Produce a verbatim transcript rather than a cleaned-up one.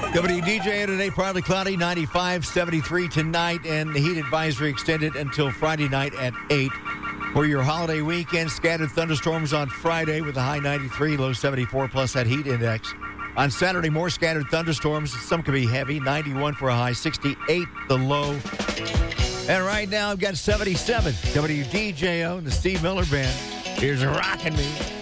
W D J today, partly cloudy, ninety-five, seventy-three tonight, and the heat advisory extended until Friday night at eight. For your holiday weekend, scattered thunderstorms on Friday with a high ninety-three, low seventy-four, plus that heat index. On Saturday, more scattered thunderstorms. Some could be heavy, ninety-one for a high, sixty-eight the low. And right now, I've got seventy-seven. W D J O, the Steve Miller Band. Here's Rockin' Me.